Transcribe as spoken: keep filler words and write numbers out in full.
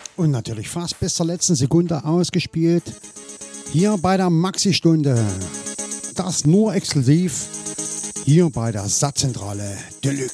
Und natürlich fast bis zur letzten Sekunde ausgespielt. Hier bei der Maxi-Stunde. Das nur exklusiv hier bei der Satzzentrale Deluxe.